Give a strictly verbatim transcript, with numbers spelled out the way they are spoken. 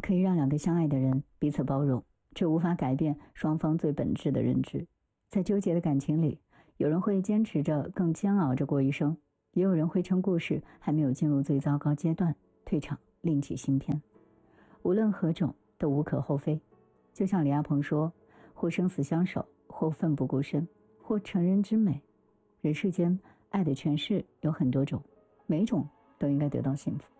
可以让两个相爱的人彼此包容，这无法改变双方最本质的认知。在纠结的感情里，有人会坚持着更煎熬着过一生，也有人会趁故事还没有进入最糟糕阶段退场，另起新篇。无论何种都无可厚非。就像李亚鹏说，或生死相守，或奋不顾身，或成人之美。人世间爱的诠释有很多种，每种都应该得到幸福。